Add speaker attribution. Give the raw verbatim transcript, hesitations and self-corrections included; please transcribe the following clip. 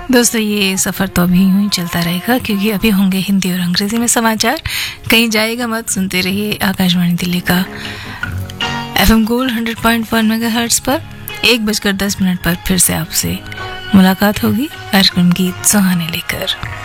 Speaker 1: दोस्तों ये सफ़र तो अभी यूं ही चलता रहेगा, क्योंकि अभी होंगे हिंदी और अंग्रेज़ी में समाचार। कहीं जाएगा मत, सुनते रहिए आकाशवाणी दिल्ली का एफएम गोल्ड हंड्रेड पॉइंट वन मेगाहर्ट्ज़ पर। एक बजकर दस मिनट पर फिर से आपसे मुलाकात होगी कार्यक्रम गीत सुहाने लेकर।